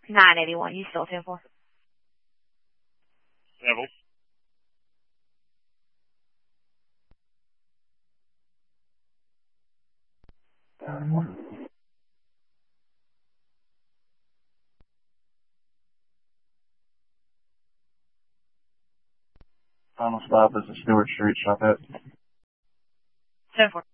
981. You still 10-4? Several. Final stop is the Stewart Street shop at. 10-4.